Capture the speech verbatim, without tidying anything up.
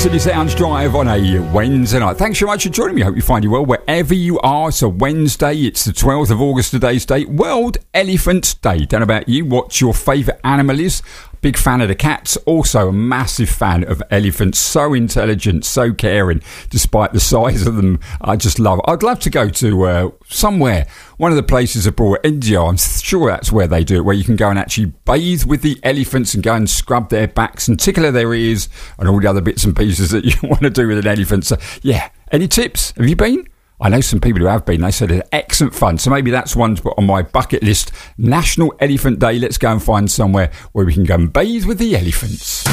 City Sounds Drive on a Wednesday night. Thanks so much for joining me. I hope you find you well wherever you are. It's a Wednesday. It's the twelfth of August today's date. World Elephant Day. Don't know about you. What your favourite animal is? Big fan of the cats. Also a massive fan of elephants. So intelligent, so caring, despite the size of them. I just love it. I'd love to go to uh, somewhere. One of the places abroad, India, I'm sure that's where they do it, where you can go and actually bathe with the elephants and go and scrub their backs and tickle their ears and all the other bits and pieces that you want to do with an elephant. So, yeah. Any tips? Have you been? I know some people who have been. They said it's excellent fun. So maybe that's one to put on my bucket list. National Elephant Day. Let's go and find somewhere where we can go and bathe with the elephants.